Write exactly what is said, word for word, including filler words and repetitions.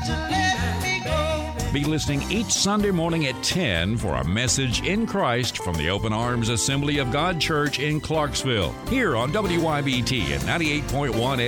to let me go. Be listening each Sunday morning at ten for a message in Christ from the Open Arms Assembly of God Church in Clarksville, here on W Y B T at ninety-eight point one